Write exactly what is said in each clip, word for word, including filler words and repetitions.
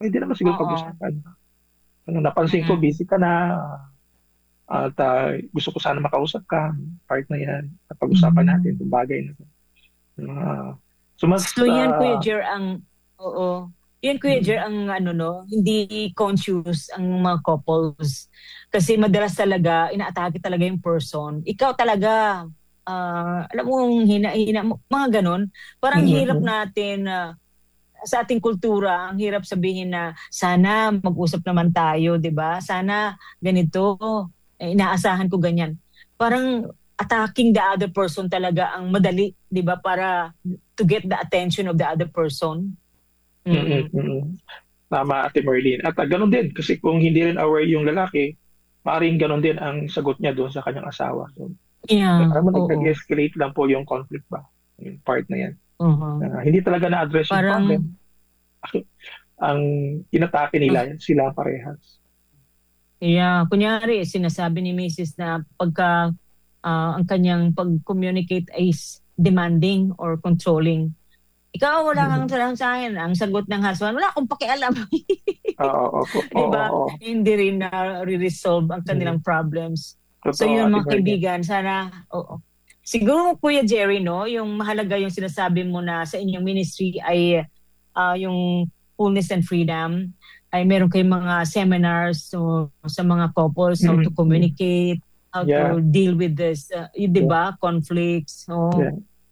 Pwede naman siguro Oo. pag-usapan. Ano, napansin ko Mm. busy ka na at ah, gusto ko sana makausap ka, part na yan, at pag-usapan natin Mm. itong bagay na to. Ah, so mas, So yan Kuya ah, Jer ang oo. Yan Kuya Jer mm, ang ano no, hindi conscious ang mga couples. Kasi madalas talaga inaatake talaga yung person. Ikaw talaga ah, alam mo hina, hina mga ganon. Parang mm, hirap mm, natin ah, sa ating kultura, ang hirap sabihin na sana mag-usap naman tayo, 'di ba? Sana ganito, eh, inaasahan ko ganyan. Parang attacking the other person talaga ang madali, 'di ba? Para to get the attention of the other person. mm, Mm. mm. Tama, Ate Merlin. At ah, ganun din, kasi kung hindi rin aware yung lalaki, maaaring ganun din ang sagot niya doon sa kanyang asawa. So, Yeah, alam mo, oo. nag-escalate lang po yung conflict ba? Yung part na yan. Uh-huh. Ah, hindi talaga na-address yung Parang problem. Ang inatake ah, nila, sila parehas. yeah, kunyari sinasabi ni Missus na pagka ah, ang kanyang pag-communicate is demanding or controlling. Ikaw wala kang Mm. salang sa akin. Ang sagot ng husband, wala akong pakialam. Oo, opo. 'Di Oo, ba? oo. Hindi rin na re-resolve ang Mm. kanilang problems. So Totoo, yun Ate mga Merlin. kaibigan, sana oo. Siguro Kuya Jerry, no, yung mahalaga yung sinasabi mo na sa inyong ministry ay ah, yung fullness and freedom ay meron kayong mga seminars so, sa mga couples how to Mm, mm. communicate, how Yeah, to deal with this, uh, yun, 'di yeah, ba? Conflicts. Oh. yeah.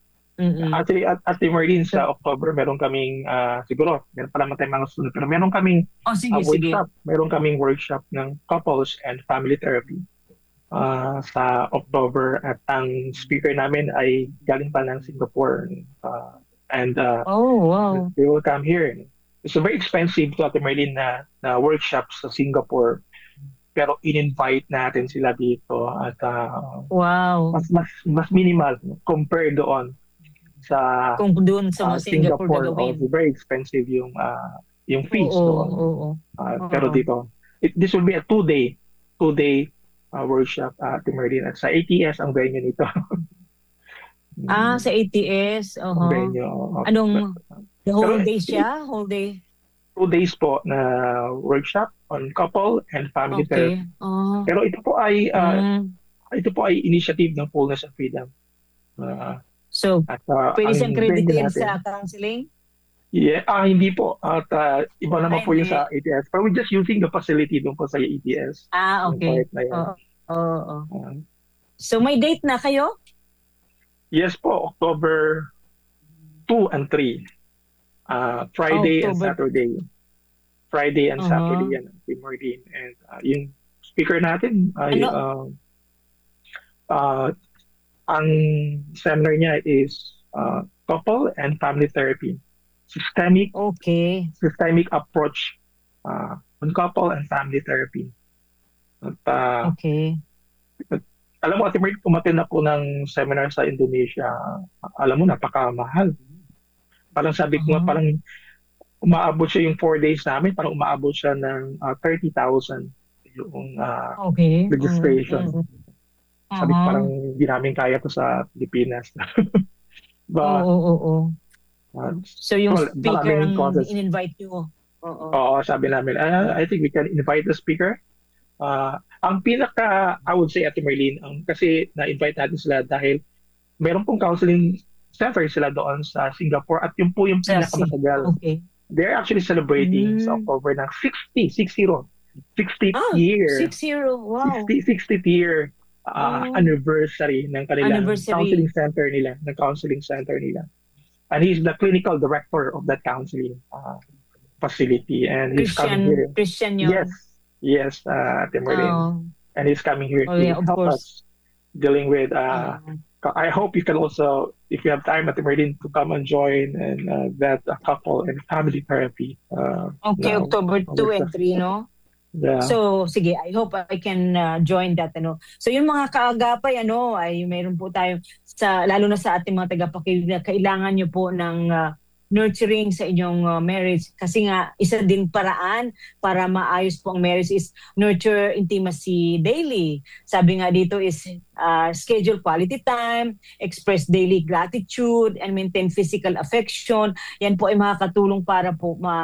Mm. Actually, at Ate Merlin, So, sa October, meron kaming, ah, siguro, meron pa naman tayong mga sunod, pero meron kaming oh ah, sige, sige. workshop. Meron kaming workshop ng couples and family therapy ah, sa October, at ang speaker namin ay galing pa ng Singapore. Ah, and uh, Oh, wow. they will come here. It's a very expensive to Ate Merlin na, na workshop sa Singapore, pero in-invite natin sila dito at ah, Wow. mas mas mas minimal compared doon sa Kung doon sa ah, mga Singapore Singapore. Oh, gagawin. very expensive yung ah, yung fees Oo, doon. oo. Ah, pero Oo. dito, it, this will be a two day two day uh, workshop at uh, Merlin, at sa A T S ang venue nito. Ah, Mm, sa A T S, ang uh venue. Oh. Anong, the Pero whole day it, siya? Whole day? two days po na workshop on couple and family Okay. therapy. Oh. Pero ito po ay ah, Mm. ito po ay initiative ng Fullness and Freedom. Ah, So, at ah, pwede siyang ang venue credited natin. sa counseling? Yeah, ah, hindi po. At ah, iba Ay, naman po yung hindi. sa A T S. But we're just using the facility doon po sa A T S. Ah, Yung okay. part na yan. Oo. Oo. Ah, So, may date na kayo? yes po, October two and three. Ah, Oh, Friday and October. Saturday. Friday and Saturday Uh-huh. yan, Team Martin. And ah, yung speaker natin ay Ano? uh, uh, ang seminar niya is uh, couple and family therapy. Systemic Okay. systemic approach uh, on couple and family therapy. At uh, Okay. alam mo, Ate Marie, umattend ako ng seminar sa Indonesia. Alam mo, napakamahal. Parang sabi ko nga, Uh-huh. parang umaabot siya yung four days namin, parang umaabot siya ng uh, thirty thousand yung uh, Okay. Mm, registration. mm. Sabi ko, parang Uh-huh. hindi namin kaya to sa Pilipinas. Oo, Ba, oo, oo. uh, So, yung well, speaker maraming ang causes. in-invite nyo? Oo. Oo, sabi namin, ah, I think we can invite the speaker. Uh, ang pinaka, I would say, Ate Merlin, ang, kasi na-invite natin sila dahil meron pong counseling center sila doon sa Singapore, at yung po yung Chelsea. pinakamatagal. Okay. They're actually celebrating sa Mm. October ng sixty, sixty, sixtieth Ah, year, six zero. Wow. sixty, sixtieth year uh, Oh, anniversary ng kanilang counseling anniversary. center nila, ng counseling center nila. And he's the clinical director of that counseling uh, facility, and he's coming Christian, here. Christian Yes, yon. yes, uh, Ate Merlin. Oh, And he's coming here oh to yeah, of help course. us dealing with. Uh, Uh, I hope you can also, if you have time at the Merlin, to come and join and uh, that uh, couple and family therapy. Uh, okay, now, October two workshop. and three, no? Yeah. So, sige, I hope I can uh, join that, ano. So, yung mga kaagapay, ano, ay meron po tayo sa, lalo na sa ating mga tagapakinig na kailangan nyo po ng uh, nurturing sa inyong uh, marriage. Kasi nga, isa din paraan para maayos po ang marriage is nurture intimacy daily. Sabi nga dito is uh, schedule quality time, express daily gratitude, and maintain physical affection. Yan po ay makakatulong para po ma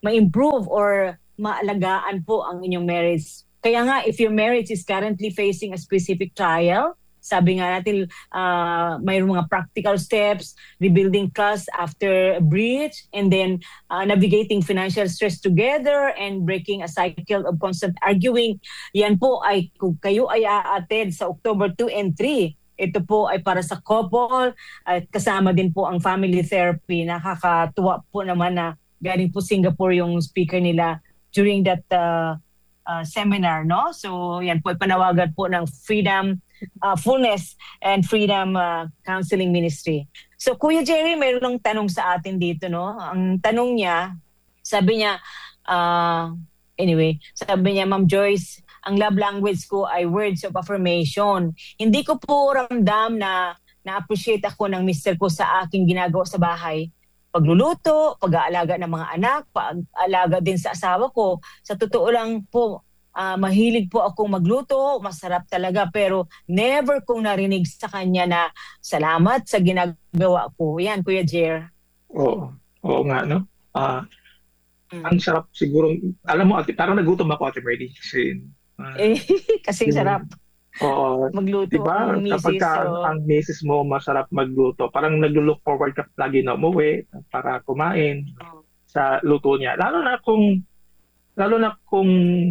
ma-improve or maalagaan po ang inyong marriage. Kaya nga, if your marriage is currently facing a specific trial, sabi nga natin, uh, mayroong mga practical steps, rebuilding trust after a breach, and then uh, navigating financial stress together and breaking a cycle of constant arguing. Yan po ay kung kayo ay a-attend sa October two and three. Ito po ay para sa couple at kasama din po ang family therapy. Nakakatuwa po naman na galing po Singapore yung speaker nila during that uh, uh, seminar, no? So yan po ay panawagan po ng Freedom Uh, Fullness and Freedom uh, Counseling Ministry. So Kuya Jerry, mayroong tanong sa atin dito, no? Ang tanong niya, sabi niya, uh, anyway, sabi niya, Ma'am Joyce, ang love language ko ay words of affirmation. Hindi ko po ramdam na na-appreciate ako ng mister ko sa aking ginagawa sa bahay. Pagluluto, pag-aalaga ng mga anak, pag-aalaga din sa asawa ko. Sa totoo lang po, Uh, mahilig po akong magluto, masarap talaga, pero never kong narinig sa kanya na salamat sa ginagawa ko. Yan, Kuya Jer. Oo, oo nga, no? Uh, mm. Ang sarap siguro, alam mo, ate, parang nagutom ako, Ate Merly, kasi... Uh, eh, kasi sarap. Oo, magluto diba? ang misis. Kapag ka, So... ang misis mo masarap magluto, parang nag-look forward ka lagi na umuwi para kumain oh. sa luto niya. Lalo na kung, lalo na kung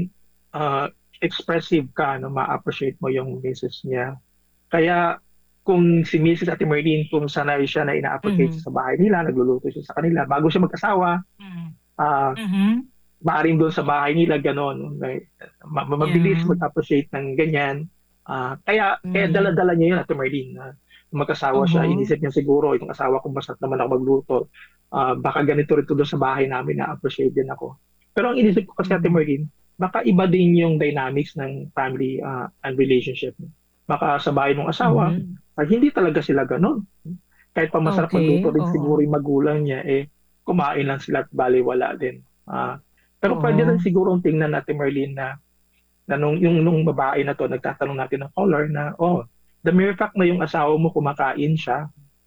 Uh, expressive ka, no, ma-appreciate mo yung misis niya. Kaya kung si Missus Ate Merlin, kung sanay siya na ina-appreciate mm-hmm. sa bahay nila, nagluluto siya sa kanila, bago siya magkasawa, mm-hmm. uh, mm-hmm. maaaring doon sa bahay nila, gano'n, mabilis yeah. mag-appreciate ng ganyan. Uh, kaya, mm-hmm. kaya dala-dala niya yun, Ate Merlin, na magkasawa uh-huh. siya, inisip niya siguro, itong asawa ko masarap naman ako magluto, uh, baka ganito rin doon sa bahay namin, na-appreciate din ako. Pero ang inisip ko kasi, mm-hmm. Ate Merlin, baka iba din yung dynamics ng family uh, and relationship. Baka sa bahay ng asawa, mm-hmm. ay hindi talaga sila ganun. Kahit pa masarap okay. magluto din oh. siguro yung magulang niya, eh, kumain lang sila at baliwala din. Uh, pero oh. pwede rin siguro tingnan natin, Merlin, na, na nung, yung nung babae na to, nagtatanong natin ng caller na, oh, the mere fact na yung asawa mo kumakain siya,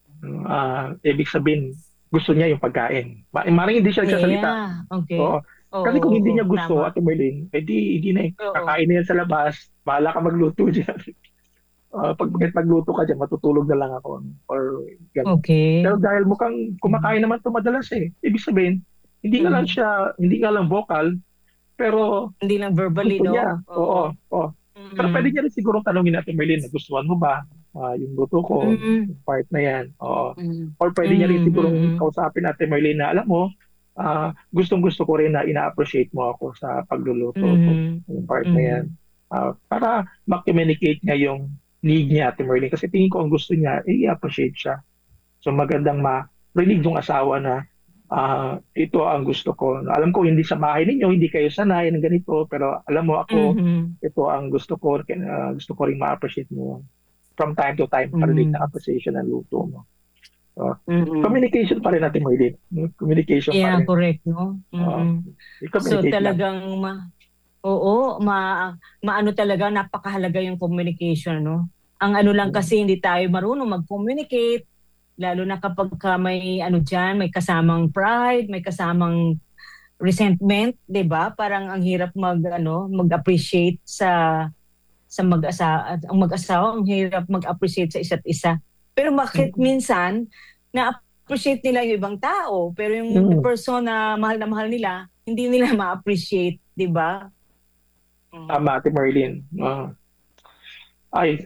uh, ibig sabihin, gusto niya yung pagkain. Maring hindi siya nagsasalita. Yeah. Okay. Oo. Oo, Kasi kung hindi niya oo, gusto, tama. Ate Merlin, edi hindi na, Oo. kakain na yan sa labas, bahala ka magluto dyan. uh, pag magluto ka dyan, matutulog na lang ako. Or gano'n. Okay. Pero dahil mukhang kumakain naman ito madalas eh. Ibig sabihin, hindi ka lang siya, hindi ka lang vocal, pero hindi lang verbally, gusto no? niya. Oo. Oo. oo. Mm-hmm. Pero pwede niya rin siguro tanongin natin, Merlin, nagustuhan mo ba uh, yung luto ko, mm-hmm. yung part na yan? Oo. Mm-hmm. Or pwede niya rin siguro mm-hmm. kausapin natin, Merlin, na alam mo, Uh, gustong-gusto ko rin na ina-appreciate mo ako sa pagluluto mm-hmm. ko, yung part mm-hmm. na yan. Uh, para ma-communicate niya yung need niya, Ate Merlin. Kasi tingin ko ang gusto niya, eh, i-appreciate siya. So magandang ma-rinig yung asawa na uh, ito ang gusto ko. Alam ko, hindi sa bahay ninyo, hindi kayo sanay ng ganito, pero alam mo ako, mm-hmm. ito ang gusto ko, uh, gusto ko rin ma-appreciate mo. From time to time, mm-hmm. parinig na appreciation ng luto mo. So, mm-hmm. communication pa rin natin, Merlin. Communication yeah, pa rin. Yeah, correct, no? Mm-hmm. Uh, so talagang, ma, oo, ma, maano talaga, napakahalaga yung communication, no? Ang ano lang kasi, hindi tayo marunong mag-communicate, lalo na kapag ka may ano dyan, may kasamang pride, may kasamang resentment, 'di ba? Parang ang hirap mag ano, mag-appreciate sa sa mag-asawa, ang mag-asawa, ang hirap mag-appreciate sa isa't isa. Pero bakit mm-hmm. minsan na-appreciate nila yung ibang tao, pero yung mm-hmm. person na mahal na mahal nila, hindi nila ma-appreciate, 'di ba? Tama, Ate Merlin. Uh, ay.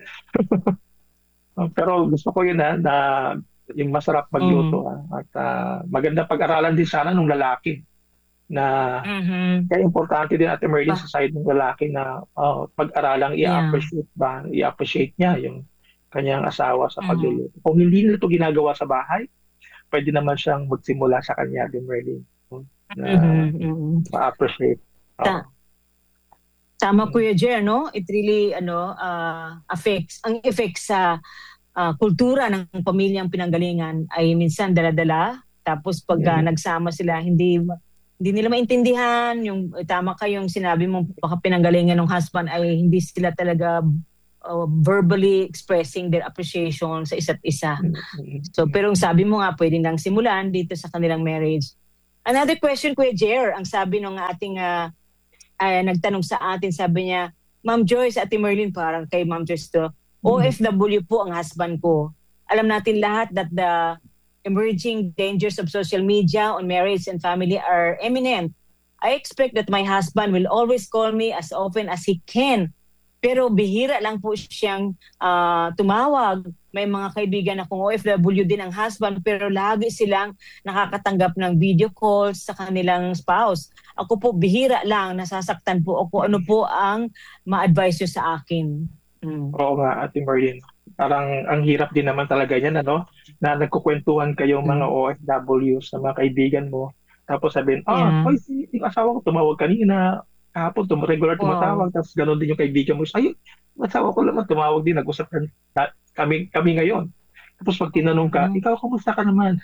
Pero gusto ko yun ha, na yung masarap magluto mm-hmm. ha, at uh, maganda pag-aralan din sana ng lalaki na mm-hmm. kaya importante din, Ate Merlin, sa side ng lalaki na uh, pag-aralang i-appreciate ba, i-appreciate niya yung kanyang asawa sa pagluluto. Mm-hmm. Kung hindi nila ito ginagawa sa bahay, pwede naman siyang magsimula sa kanya, Ate Merlin, na mm-hmm. ma-appreciate. Oh. Ta- Tama, mm-hmm. Kuya Jer, no? It really ano uh, affects, ang effects sa uh, kultura ng pamilyang pinanggalingan ay minsan dala-dala, tapos pag mm-hmm. uh, nagsama sila, hindi hindi nila maintindihan, yung tama kayong sinabi mo, baka pinanggalingan ng husband ay hindi sila talaga Uh, verbally expressing their appreciation sa isa't isa. So, pero sabi mo nga, pwede nang simulan dito sa kanilang marriage. Another question, Kuya Jer, ang sabi ng ating uh, uh, nagtanong sa atin, sabi niya, Ma'am Joyce, Ate Merlin, parang kay Ma'am Joyce to, O F W po ang husband ko. Alam natin lahat that the emerging dangers of social media on marriage and family are eminent. I expect that my husband will always call me as often as he can. Pero bihira lang po siyang uh, tumawag. May mga kaibigan akong O F W din ang husband pero lagi silang nakakatanggap ng video calls sa kanilang spouse. Ako po bihira lang, nasasaktan po ako. Ano po ang ma-advise nyo sa akin? Mm. Oo nga, Ate Merlin. Parang ang hirap din naman talaga yan, ano? Na nagkukwentuhan kayong mga mm. O F W sa mga kaibigan mo. Tapos sabihin, ah, yeah. Oy, yung asawa ko tumawag kanina. Kahapon, tum- regular tumatawag. Wow. Tapos gano'n din yung kaibigan mo. Ay, asawa ko naman tumawag din. Nag-usap kami, kami ngayon. Tapos pag tinanong ka, mm. ikaw, kumusta ka naman?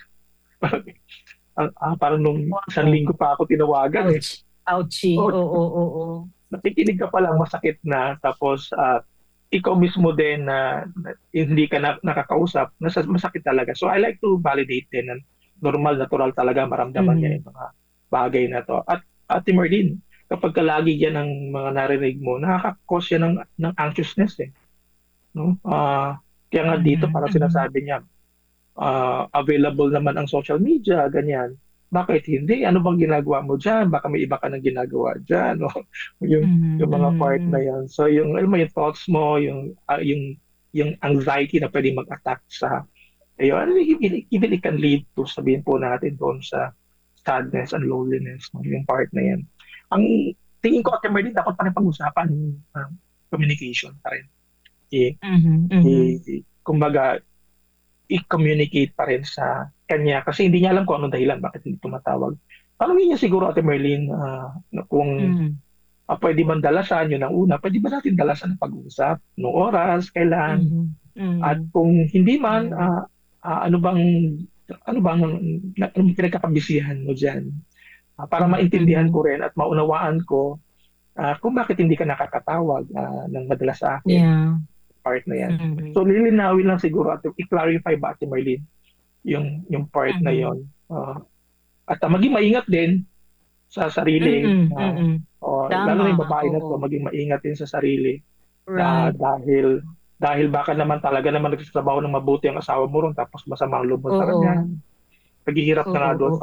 ah, parang nung isang linggo pa ako tinawagan. Ouch. Eh. Ouchie. Oo, oo, oo. Nakikinig ka pa lang, masakit na. Tapos, uh, ikaw mismo din na, na hindi ka na, nakakausap, nasa, masakit talaga. So I like to validate din na normal, natural talaga maramdaman mm-hmm. niya yung mga bagay na to. At Ate Merlin, kapag ka lagi yan ang mga narinig mo, nakaka-cause yan ng, ng anxiousness eh. No? Uh, kaya nga dito, parang sinasabi niya, uh, available naman ang social media, ganyan. Bakit hindi? Ano bang ginagawa mo dyan? Baka may iba ka nang ginagawa dyan. No? yung, mm-hmm. yung mga part na yan. So yung, alam mo, yung thoughts mo, yung, uh, yung, yung anxiety na pwede mag-attack sa, ayun, even, even it can lead to, sabihin po natin doon sa sadness and loneliness, no? Yung part na yan. Ang tingin ko, Ate Merlin, dapat pa rin pag-usapan yung uh, communication pa rin. I, mm-hmm. i, kumbaga, i-communicate pa rin sa kanya kasi hindi niya alam kung anong dahilan bakit hindi tumatawag. Tanungin niya siguro, Ate Merlin, uh, kung mm-hmm. uh, pwede man dalasan, yun ang una, pwede ba natin dalasan ang pag-uusap? Noong oras, kailan? Mm-hmm. At kung hindi man, uh, uh, ano bang ano bang ano pinagkakabisihan mo dyan? Uh, para maintindihan mm-hmm. ko rin at maunawaan ko uh, kung bakit hindi ka nakakatawag uh, ng madalas sa akin. Yeah. Part na yan. Mm-hmm. So lilinawin lang siguro at i-clarify ba, Ate Merlin, yung yung part mm-hmm. na yon. Uh, at uh, maging maingat din sa sarili. Mm-hmm. Uh, mm-hmm. o, lalo na yung babae na to, maging maingat din sa sarili. Right. Uh, dahil dahil baka naman talaga naman nagsasabaw ng mabuti ang asawa mo ron tapos masamang loob mo sa kanya. Paghihirap na nga doon.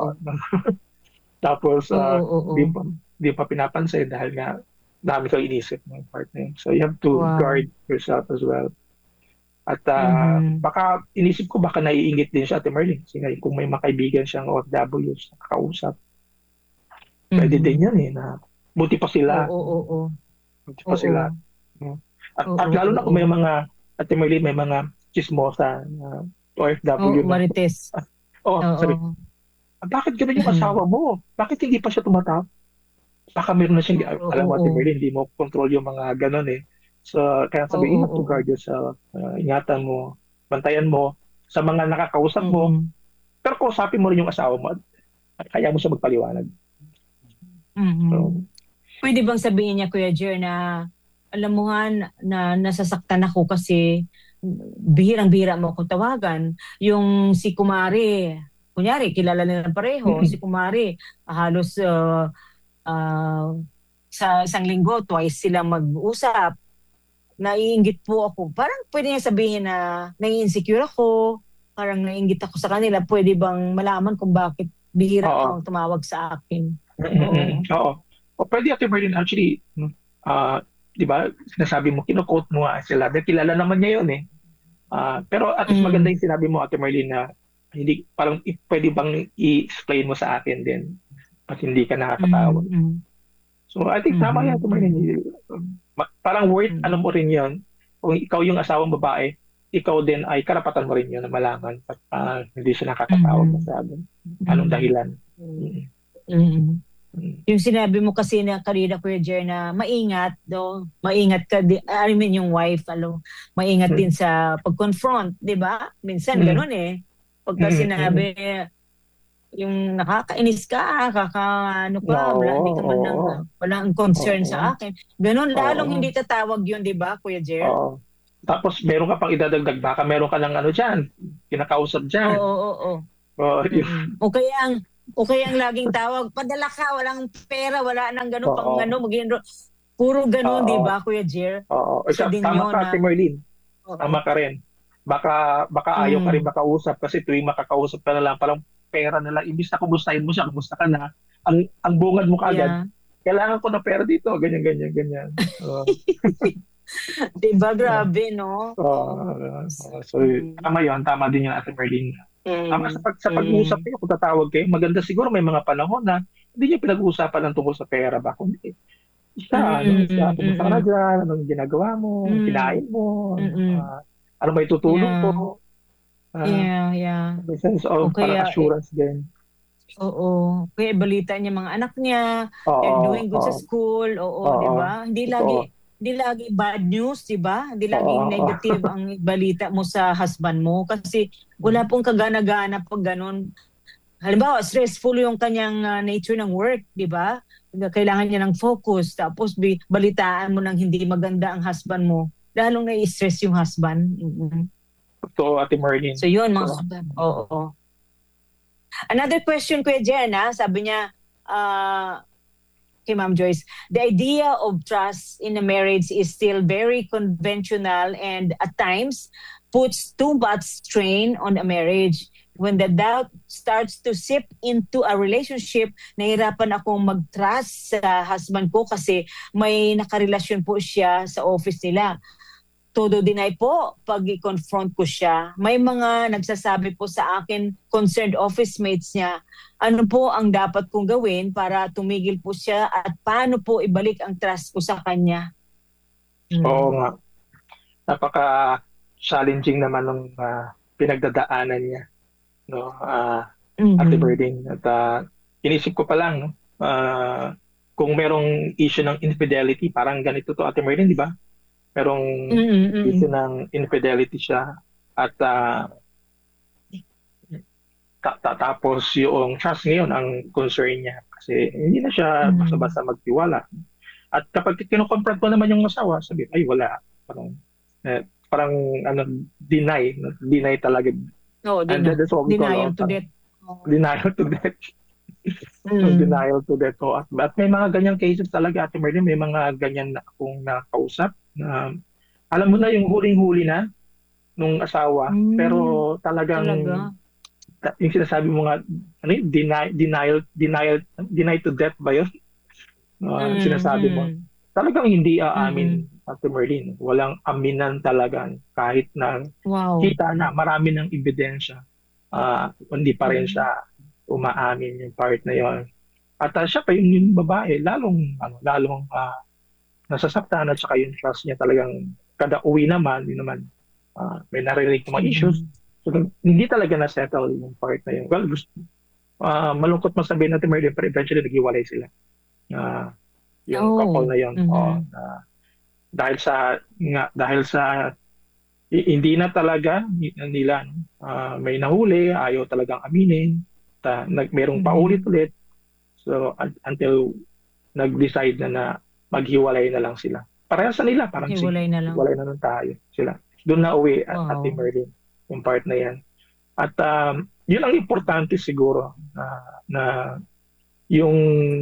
Tapos uh, di, pa, di pa pinapansin dahil nga dami kang inisip ng part na yun. So you have to wow. guard yourself as well. At uh, mm-hmm. baka inisip ko baka naiingit din siya, Ate Merlin. Kasi kung may makaibigan siyang O F W na kakausap, mm-hmm. pwede din yan eh. Na, buti pa sila. Oo, oo, oo. Buti pa oo, sila. Oo. At, oo, at lalo oo, na kung may mga, Ate Merlin, may mga chismosa na O F W. Oo, marites. Oo, oh, sabi. Bakit ganun yung asawa mo? Bakit hindi pa siya tumatawag? Baka meron na siyang, oh, alam mo, Ate Merlin, hindi mo control yung mga ganun eh. So, kaya sabi, oh, you have to guard yourself. Uh, ingatan mo, bantayan mo sa mga nakakausap mo. Mm-hmm. Pero kausapin mo rin yung asawa mo. Kaya mo siya magpaliwanag. Mm-hmm. So, pwede bang sabihin niya, Kuya Jer, na alam mo nga na nasasaktan ako kasi bihirang-bihira mo akong tawagan. Yung si Kumari, kunyari, kilala nila pareho, mm-hmm. si Kumari, halos uh, uh, sa isang linggo, twice sila mag-usap. Naiinggit po ako. Parang pwede niya sabihin na nai-insecure ako, parang naiinggit ako sa kanila. Pwede bang malaman kung bakit bihira akong tumawag sa akin? Mm-hmm. Oo. O pwede, Ate Merlin, actually, uh, di ba, sinasabi mo, kino-quote mo nga sila. Dahil kilala naman niya yun eh. Uh, pero at least mm. maganda yung sinabi mo, Ate Merlin, na hindi, parang pwede bang i-explain mo sa akin din at hindi ka nakakatawag. Mm-hmm. So I think mm-hmm. tama yan, Ate Merlin. Parang worth, mm-hmm. alam mo rin yun. Kung ikaw yung asawang babae, ikaw din ay karapatan mo rin yun na malaman at uh, hindi siya nakakatawag mm-hmm. masyado. Anong dahilan? Mm-hmm. Mm-hmm. Mm-hmm. Yung sinabi mo kasi na kanina, Kuya Jer, na maingat, do, maingat ka, di, I mean yung wife, alo, maingat mm-hmm. din sa pag-confront, di ba? Minsan mm-hmm. ganun eh. Pagka mm-hmm. sinabi, yung nakakainis ka, kaka, ano ka, no, wala, hindi ka man lang, oh, walang concern oh, sa akin. Ganun, lalong oh, hindi tatawag yun, di ba, Kuya Jer? Oh. Tapos meron ka pang idadagdag, baka meron ka ng ano dyan, kinakausap dyan. Oo, oo, oo. Oh, mm-hmm. O kaya ang, O kaya ang laging tawag, padala ka, walang pera, wala nang ganun pang Oo, ano, maging puro ganun, di oo, ba, Kuya Jer? oo. Isa Ikaw, din tama yun ka, Ate na, Merlin. oo. Tama ka rin. Baka, baka ayaw ka rin Mm, makausap kasi tuwing makakausap ka na lang, parang pera na lang. Imbis na kumustahin mo siya, kumusta ka na, ang, ang bungad mo kaagad, yeah. kailangan ko ng pera dito, ganyan, ganyan, ganyan. Oo. Di ba, Oo. grabe, no? Oo. Oo. So, Mm, tama yun, tama din yung Ate Merlin. Tama sa, mm, pag, sa pag-uusap mm, kayo, kung tatawag kayo, maganda siguro may mga panahon na hindi niyo pinag-uusapan lang tungkol sa pera ba, kundi siya, ano, siya, mm, kumusta ka na mm, dyan, anong ginagawa mo, mm, kinain mo, ano, mm, ah, ano ba itutulong yeah, ko, ah, yeah, yeah. may sense O of parang kaya, eh, assurance din. oo, kaya balita niya mga anak niya, they're Oo, doing good sa oo, school, oo, di oo, ba? Hindi lagi, totoo. hindi lagi bad news, di ba? Hindi Oo, laging oo. negative ang balita mo sa husband mo kasi wala pong kagana-gana pag ganun. Halimbawa, stressful yung kanyang ah, nature ng work, di ba? Kailangan niya ng focus, tapos bi- balitaan mo ng hindi maganda ang husband mo, lalong nai-stress yung husband. Mhm. Totoo, Ate So Marlene. yun, mga Totoo. husband. Oo. Another question, Kuya Jen, ha? Sabi niya, ah, kay Ma'am Joyce, the idea of trust in a marriage is still very conventional and at times puts too much strain on a marriage. When the doubt starts to seep into a relationship, nahirapan akong mag-trust sa husband ko kasi may nakarelasyon po siya sa office nila. Todo deny po pag i-confront ko siya. May mga nagsasabi po sa akin, concerned office mates niya, ano po ang dapat kong gawin para tumigil po siya at paano po ibalik ang trust ko sa kanya. Oo Mm. nga. Napaka-challenging naman ng pinagdadaanan niya, no? ah Ate Mhm. Marlene. At ah, inisip ko pa lang, no? ah, kung merong issue ng infidelity, parang ganito to, Ate Marlene, di ba? Merong Mm, issue mm. ng infidelity siya at ah, ta- ta- tapos yung trust ngayon ang concern niya kasi hindi na siya Mm. basta-basta magtiwala. At kapag kinoconfront mo naman yung asawa, sabi, ay wala. Parang, eh, parang ano, deny, no? Deny talaga. Oo, And deny. then that's what we call, Denial oh, to parang death. Oo. denial to death. Mm. Denial to death. Oh. At, at may mga ganyang cases talaga, Ate Merlin, may mga ganyan na akong nakausap na alam mo na yung huling-huli na nung asawa, Mm. pero talagang Talaga. ta- yung sinasabi mo nga, ano yun, deny, denial, denial, deny to death ba yun? Ah, Mm, sinasabi mo. mm, Talagang hindi aamin, mm. Ate Merlin. Walang aminan talaga kahit na Wow. kita na marami ng ebidensya. Ah, hindi pa rin Mm. siya umaamin yung part na yon. At ah, siya pa yung, yung babae, lalong, ano, lalong ah, nasasaktan at saka yung trust niya talagang kada uwi naman, yun naman, ah, may narinig na mga issues. Mm. So, hindi talaga na-settle yung part na yun. Well, gusto, ah, malungkot masabihin natin, Merlin, pero eventually naghiwalay sila. Ah, yung couple Oh. na yun. Oh, Mhm. na dahil sa nga dahil sa hi- hindi na talaga ni- nila no, ah, may nahuli, ayaw talagang aminin, ta, nag merong Mhm. paulit-ulit. So un- until nag-decide na na maghiwalay na lang sila. Parehas sa nila, parang sige, Hiwalay na lang. hiwalay na lang tayo sila. Doon na uwi at at Wow. Merlin, yung part na yan. At um, yun ang importante siguro na, na yung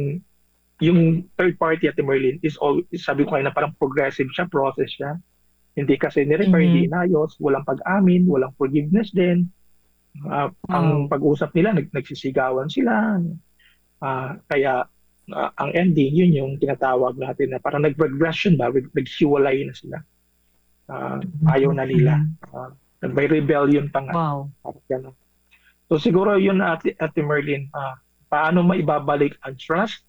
yung third party at Merlin is all, sabi ko kayo na parang progressive siya, process siya. Hindi kasi ni-repair, hindi Mhm. inayos, walang pag-amin, walang forgiveness din. Ah, ang Wow. pag-usap nila, nag nagsisigawan sila. Ah, kaya ah, ang ending, yun yung tinatawag natin na parang nag-regression ba, Nag- naghiwalay na sila. Ah, ayaw Mhm. na nila. Mhm. Ah, may rebellion pa nga. Wow. Parang ganun. So siguro yun, Ate, Ate Merlin, ah, paano maibabalik ang trust?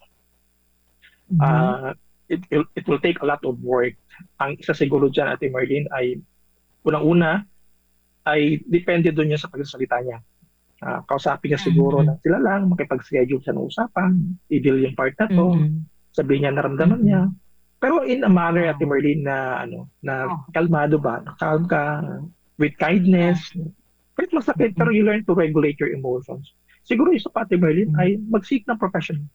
Mhm. Ah, it, it, it will take a lot of work. Ang isa siguro dyan, Ate Merlin, ay unang-una, ay depende doon niya sa pagsasalita niya. Ah, kausapin niya siguro na Mhm. sila lang, makipag-schedule siya ng usapan, i-deal yung part na to, Mhm. sabihin niya naramdaman niya. Mhm. Pero in a manner, Ate Wow. Merlin, na ano, na Oh. kalmado ba, na calm ka, with Yeah. kindness. Kahit masakit, pero Mhm. you learn to regulate your emotions. Siguro isa pa, Ate Merlin, Mhm. ay mag-seek ng professional.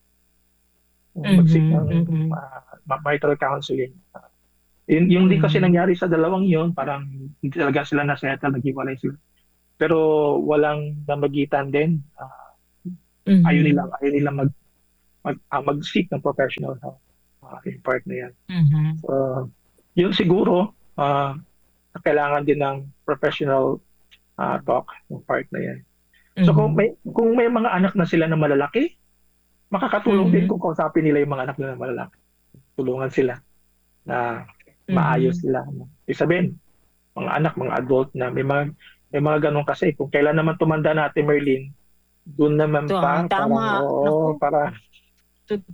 Mag-seek Mhm. ng Mhm. uh, marital counseling. Yun, yung din kasi Mhm. nangyari sa dalawang yun, parang hindi talaga sila na-settle, naghiwalay sila. Pero walang namagitan din. Ah, Ayaw Mhm. nilang ayaw nilang mag mag ah, mag-seek ng professional help, ah, yung part na 'yan. Mhm. So, yun siguro, ah, kailangan din ng professional, ah, talk yung part na 'yan. So kung Mhm. may kung may mga anak na sila na malalaki, makakatulong din Mhm. kung kausapin nila yung mga anak nila na malalaki. Tulungan sila na maayos Mhm. sila, 'no. Ibig sabihin, mga anak, mga adult na may mga may mga gano'n kasi kung kailan naman tumanda na, Ate Merlin, dun naman To, ah, pa parang tama. Naku, oo, para tut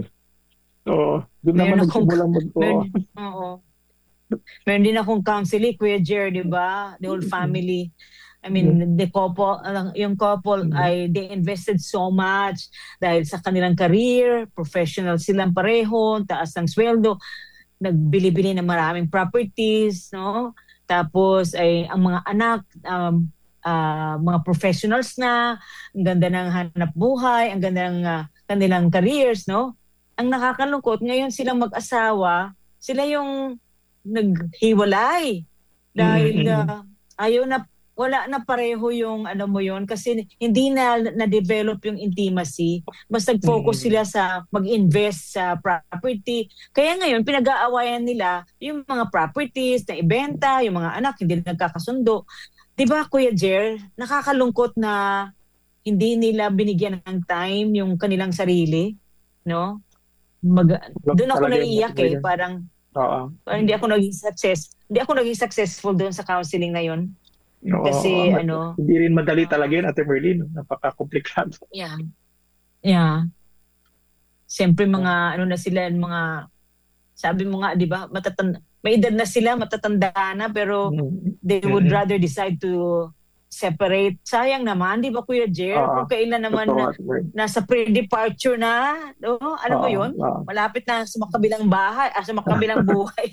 oo, dun naman meron akong nagsimulang mag oo. meron oo. Meron din akong counseling, Kuya Jer, 'di ba? The whole Mm, family. I mm, mean, the couple, ang- yung couple mm, ay they invested so much dahil sa kanilang career, professional silang pareho, taas ng sweldo, nagbili-bili ng maraming properties, no? Tapos ay ang mga anak um, ah, mga professionals na, ang ganda ng hanap buhay, ang ganda ng ah, kanilang careers, no? Ang nakakalungkot, ngayon silang mag-asawa, sila yung naghiwalay mm, dahil mm, ah, ayaw na, wala na pareho yung ano mo yon, kasi hindi na na-develop yung intimacy. Mas nag-focus mm, sila sa mag-invest sa property, kaya ngayon, pinag-aawayan nila yung mga properties na ibenta, yung mga anak hindi nagkakasundo. 'Di ba, Kuya Jer, nakakalungkot na hindi nila binigyan ng time yung kanilang sarili, no? Mag kulang Doon ako talaga yung Ate naiiyak eh, Merlin. parang, Oo, parang hindi mm, ako naging success. Hindi ako naging successful doon sa counseling na yun. oo, Kasi mat ano, hindi rin madali talaga uh, yun, Ate Merlin, 'no, napakakomplikado. yeah, yeah. Siyempre Oo, mga ano na sila, mga sabi mo nga, 'di ba, matatan may edad na sila, matatanda na, pero mm, they would mm. rather decide to separate. Sayang naman, 'di ba, Kuya Jer? Oo, Kung kailan naman totoo, na, Ate Merlin. nasa pre-departure na, no? Alam mo Oo, 'yon? oo. Malapit na sa makabilang bahay, ah, sa makabilang buhay.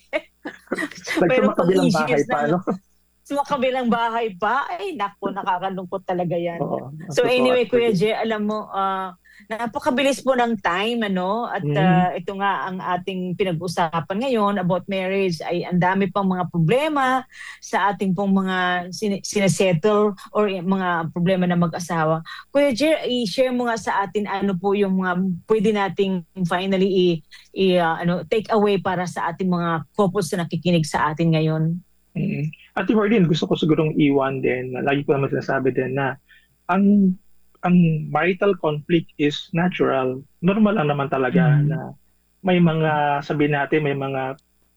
Mayroon pang Nagsumakabilang bahay issues pa, na ano? sa makabilang bahay pa. Ay, naku, nakakalungkot talaga yan. Oo, So totoo, Ate anyway, Kuya Merlin. Jer, alam mo, ah, napakabilis po ng time, ano? At Mm, ah, ito nga ang ating pinag-usapan ngayon about marriage, ay ang dami pang mga problema sa ating pong mga sin- sinasettle or y- mga problema na mag-asawa. Kuya Jer, i-share mo nga sa atin ano po yung mga pwede nating finally i, i ah, ano, take away para sa ating mga couples na nakikinig sa atin ngayon. mm. Ate Merlin, gusto ko sigurong iwan din, na lagi ko naman sinasabi din na ang ang marital conflict is natural. Normal lang naman talaga Mhm. na may mga, sabihin natin, may mga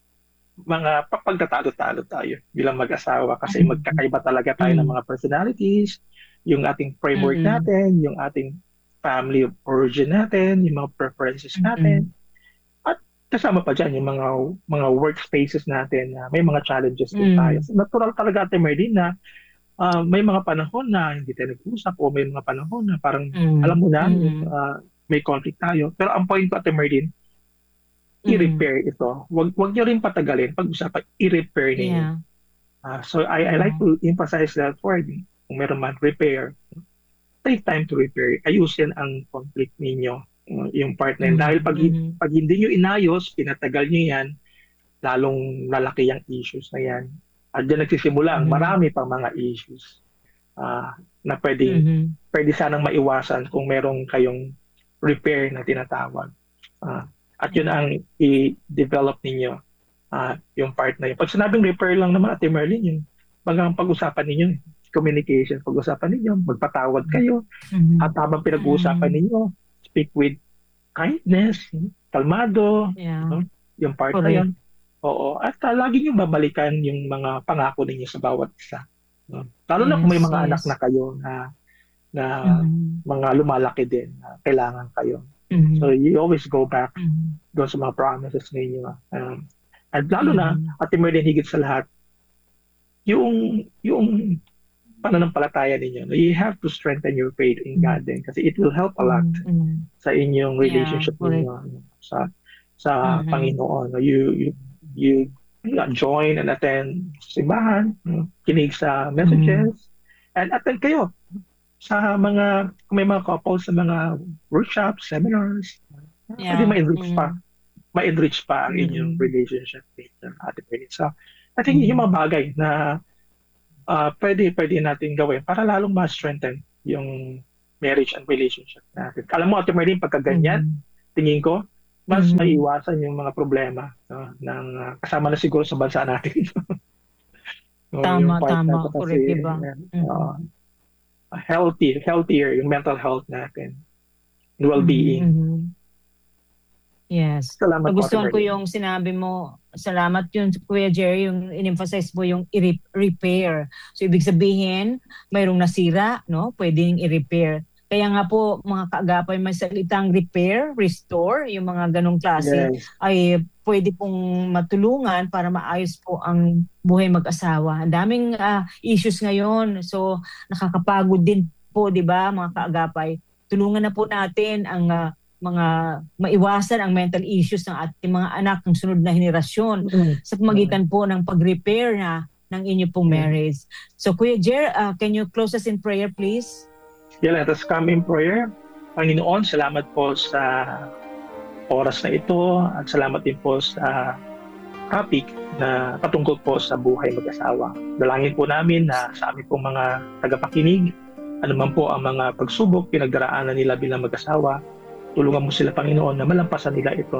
mga pa- pagtatalo-talo tayo bilang mag-asawa kasi Mhm. magkakaiba talaga tayo ng Mhm. mga personalities, yung ating framework Mm. natin, yung ating family of origin natin, yung mga preferences natin. Mm. At kasama pa dyan yung mga mga workspaces natin na may mga challenges din tayo. Mm. So, natural talaga, Ate Merdin, na ah, may mga panahon na hindi tayo nag-usap o may mga panahon na parang alam Mm. mo na, Mm. ah, may conflict tayo. Pero ang point ko, Ate Merdin, Mm. i-repair ito. Wag wag niyo rin patagalin pag-usapan, i-repair ninyo. Yeah. Ah, so I, I like Oo. to emphasize that word. Kung meron man repair, take time to repair. Ayusin ang conflict ninyo, uh, yung part na yun. Dahil Mhm. pag, Mhm. pag hindi nyo inayos, pinatagal nyo yan, lalong lalaki ang issues na yan. At dyan nagsisimula ang Mhm. marami pang mga issues ah, na pwedeng Mhm. pwede sanang maiwasan kung merong kayong repair na tinatawag. Ah, at yun Yeah. ang i-develop ninyo, ah, yung part na yun. Pag sinabing repair lang naman, Ate Merlin, yung bagang pag-usapan ninyo, communication, pag-usapan ninyo, magpatawad kayo, at Mhm. habang pinag-uusapan Mhm. ninyo, speak with kindness, kalmado, Yeah. no? Yung part na Correct. yun. Oo. At uh, lagi nyo babalikan yung mga pangako ninyo sa bawat isa. No? Lalo na kung may Yes, mga anak na yes. kayo na, na Mhm. mga lumalaki din na kailangan kayo. So Mhm. you always go back Mhm. doon sa mga promises ninyo. Um, at lalo na, Mhm. at Merlin, higit sa lahat, yung, yung pananampalataya ninyo, no? You have to strengthen your faith in Mhm. God din kasi it will help a lot Mhm. Mhm. sa inyong Yeah, relationship ninyo, correct. ano, sa sa Mhm. Panginoon. No? You you you yeah, join and attend simbahan, no? Kinig sa Mhm. messages, and attend kayo sa mga, kung may mga couples sa mga workshops, seminars, uh, pwede Yeah. ma-enrich pa, Mhm. ma-enrich pa ang inyong Mhm. relationship with uh, Ate Penny. So, I think yung Mhm. mga bagay na uh, pwede pwede natin gawin para lalong ma-strengthen yung marriage and relationship natin. Alam mo, Ate Marlene, pagka ganyan, Mhm. tingin ko, mas Mhm. maiiwasan yung mga problema, no, ng ah, kasama na siguro sa bansa natin. No, yung Tama, partner ko tama. kasi Correct, 'di ba? eh, Mhm. uh, healthy, healthier yung mental health natin, Mhm, well-being. mhm. Yes. Salamat po, Ate Nagustuhan ko Marlene. yung sinabi mo. Salamat yun, Kuya Jerry, yung in-emphasize mo yung i-repair. So, ibig sabihin, mayroong nasira, no? Pwedeng i-repair. Kaya nga po, mga kaagapay, may salitang repair, restore, yung mga ganong klase, Yes. ay pwede pong matulungan para maayos po ang buhay mag-asawa. Ang daming ah, issues ngayon. So, nakakapagod din po, di ba, mga kaagapay? Tulungan na po natin ang ah, mga maiwasan ang mental issues ng ating mga anak ng sunod na henerasyon Mm. sa pamagitan po ng pag-repair na ng inyo pong Mm. marriage. So Kuya Jer, uh, can you close us in prayer please? Yeah, let us come in prayer. Panginoon, salamat po sa oras na ito at salamat din po sa topic na patungkol po sa buhay mag-asawa. Dalangin po namin na sa amin pong mga tagapakinig, anuman po ang mga pagsubok pinagdaraanan nila bilang mag-asawa, tulungan mo sila, Panginoon, na malampasan nila ito.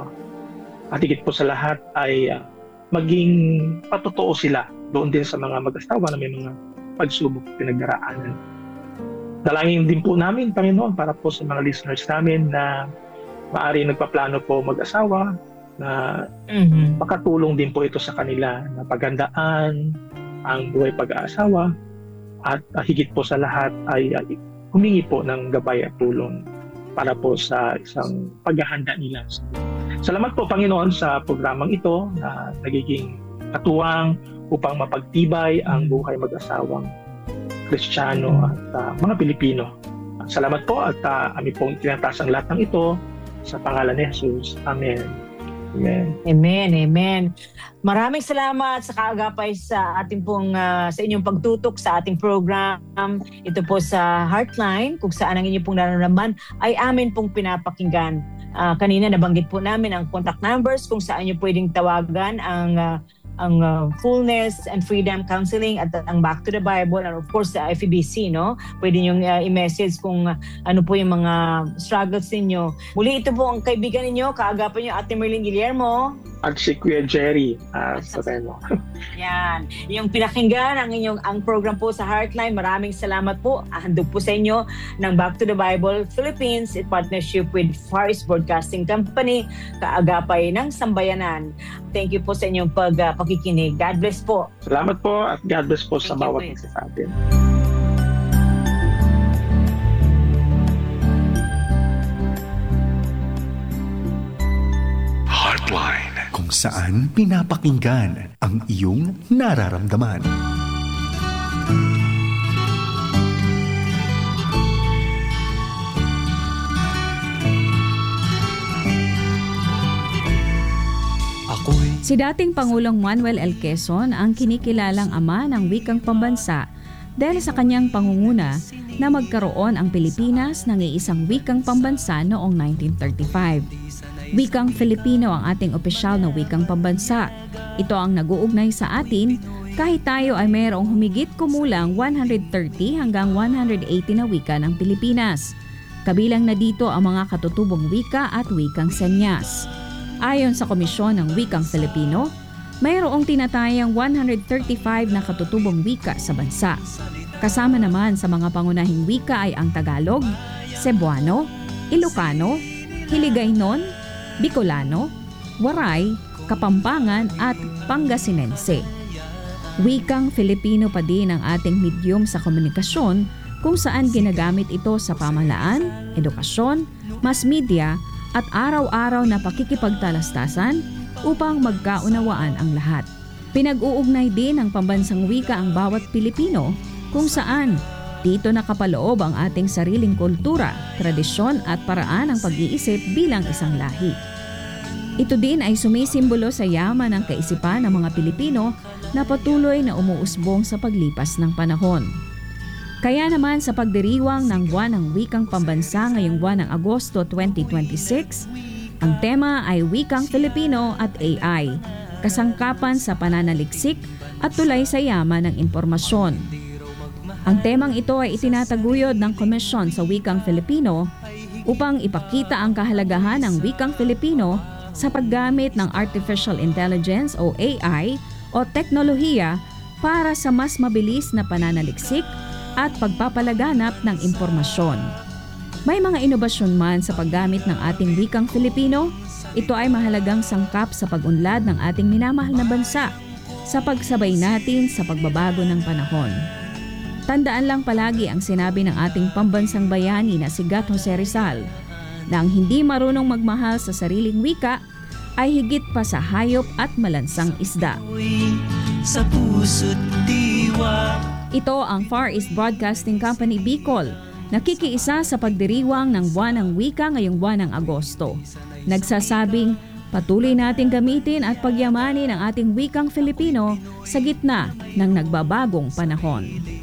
At higit po sa lahat ay uh, maging patotoo sila doon din sa mga mag-asawa na may mga pagsubok pinagdaraanan. Dalangin din po namin, Panginoon, para po sa mga listeners namin na maaari nagpaplano po mag-asawa, na Mm-hmm. makatulong din po ito sa kanila na pagandaan ang buhay pag-aasawa at uh, higit po sa lahat ay uh, humingi po ng gabay at tulong para po sa isang paghahanda nila. Salamat po, Panginoon, sa programang ito na nagiging katuwang upang mapagtibay ang buhay mag-asawang Kristiyano at uh, mga Pilipino. Salamat po at uh, amin pong itinataas ang lahat ng ito sa pangalan ni Jesus. Amen. Amen. Amen, amen. Maraming salamat sa kaagapay sa ating pong uh, sa inyong pagtutok sa ating program. Ito po sa Heartline, kung saan ang inyong pong nararamdaman ay amin pong pinapakinggan. Uh, kanina nabanggit po namin ang contact numbers kung saan nyo pwedeng tawagan ang uh, ang uh, Fullness and Freedom Counseling at ang Back to the Bible and of course sa F E B C, no? Pwede nyo uh, i-message kung uh, ano po yung mga struggles ninyo. Muli, ito po ang kaibigan ninyo, kaagapan nyo, Ate Marlene Guillermo. At si Kuya Jerry uh, Soteno. Yan. Yung pinakinggan ang inyong ang program po sa Heartline. Maraming salamat po. Handog po sa inyo ng Back to the Bible Philippines in partnership with Far East Broadcasting Company, kaagapay ng Sambayanan. Thank you po sa inyong pag, uh, pakikinig. God bless po. Salamat po at God bless po sa Thank you, bawat please. isa sa atin. Heartline, kung saan pinapakinggan ang iyong nararamdaman. Si dating Pangulong Manuel L. Quezon ang kinikilalang ama ng wikang pambansa dahil sa kanyang pangunguna na magkaroon ang Pilipinas ng iisang wikang pambansa noong nineteen thirty-five. Wikang Filipino ang ating opisyal na wikang pambansa. Ito ang nag-uugnay sa atin kahit tayo ay mayroong humigit kumulang one hundred thirty hanggang one hundred eighty na wika ng Pilipinas. Kabilang na dito ang mga katutubong wika at wikang senyas. Ayon sa Komisyon ng Wikang Filipino, mayroong tinatayang one hundred thirty-five na katutubong wika sa bansa. Kasama naman sa mga pangunahing wika ay ang Tagalog, Cebuano, Ilocano, Hiligaynon, Bicolano, Waray, Kapampangan at Pangasinense. Wikang Filipino pa din ang ating medium sa komunikasyon kung saan ginagamit ito sa pamahalaan, edukasyon, mass media at araw-araw na pakikipagtalastasan upang magkaunawaan ang lahat. Pinag-uugnay din ng pambansang wika ang bawat Pilipino kung saan dito nakapaloob ang ating sariling kultura, tradisyon at paraan ng pag-iisip bilang isang lahi. Ito din ay sumisimbolo sa yaman ng kaisipan ng mga Pilipino na patuloy na umuusbong sa paglipas ng panahon. Kaya naman sa pagdiriwang ng Buwan ng Wikang Pambansa ngayong buwan ng Agosto twenty twenty-six, ang tema ay Wikang Filipino at A I, kasangkapan sa pananaliksik at tulay sa yaman ng impormasyon. Ang temang ito ay itinataguyod ng Komisyon sa Wikang Filipino upang ipakita ang kahalagahan ng wikang Filipino sa paggamit ng Artificial Intelligence o A I o teknolohiya para sa mas mabilis na pananaliksik at pagpapalaganap ng impormasyon. May mga inobasyon man sa paggamit ng ating wikang Filipino, ito ay mahalagang sangkap sa pag-unlad ng ating minamahal na bansa sa pagsabay natin sa pagbabago ng panahon. Tandaan lang palagi ang sinabi ng ating pambansang bayani na si Gat Jose Rizal na ang hindi marunong magmahal sa sariling wika ay higit pa sa hayop at malansang isda. Sa puso't diwa. Ito ang Far East Broadcasting Company Bicol, nakikiisa sa pagdiriwang ng buwan ng wika ngayong buwan ng Agosto. Nagsasabing patuloy nating gamitin at pagyamanin ang ating wikang Filipino sa gitna ng nagbabagong panahon.